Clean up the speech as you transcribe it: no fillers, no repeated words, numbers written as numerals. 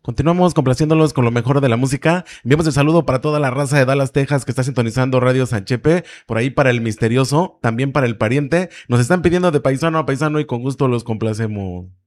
Continuamos complaciéndolos con lo mejor de la música. Enviamos el saludo para toda la raza de Dallas, Texas, que está sintonizando Radio Sanchepe, por ahí para el misterioso, también para el pariente. Nos están pidiendo de paisano a paisano y con gusto los complacemos.